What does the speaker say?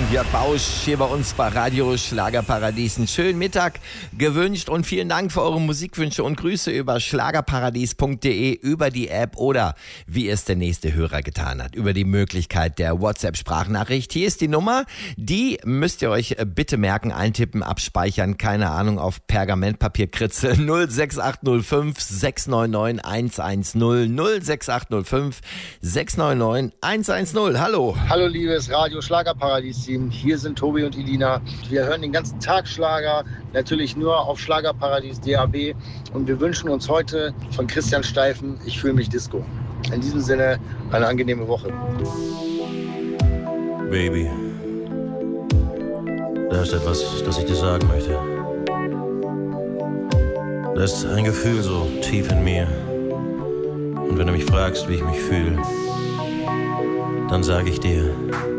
Jörg Bausch hier bei uns bei Radio Schlagerparadies. Einen schönen Mittag gewünscht und vielen Dank für eure Musikwünsche und Grüße über schlagerparadies.de, über die App oder wie es der nächste Hörer getan hat, über die Möglichkeit der WhatsApp-Sprachnachricht. Hier ist die Nummer, die müsst ihr euch bitte merken, eintippen, abspeichern, keine Ahnung, auf Pergamentpapier kritzeln. 06805 699 110 06805 699 110. Hallo. Hallo liebes Radio Schlagerparadies-Team, hier sind Tobi und Elina. Wir hören den ganzen Tag Schlager, natürlich nur auf Schlagerparadies DAB und wir wünschen uns heute von Christian Steifen, ich fühle mich Disco. In diesem Sinne, eine angenehme Woche. Baby, da ist etwas, das ich dir sagen möchte. Da ist ein Gefühl so tief in mir. Und wenn du mich fragst, wie ich mich fühle, dann sage ich dir: